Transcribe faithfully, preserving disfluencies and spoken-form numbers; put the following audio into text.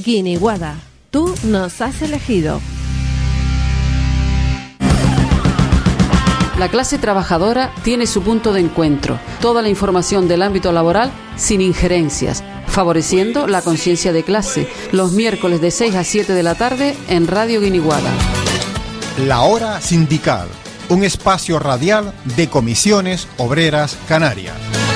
Guiniguada, tú nos has elegido. La clase trabajadora tiene su punto de encuentro. Toda la información del ámbito laboral sin injerencias, favoreciendo la conciencia de clase. Los miércoles de seis a siete de la tarde en Radio Guiniguada. La Hora Sindical, un espacio radial de Comisiones Obreras Canarias.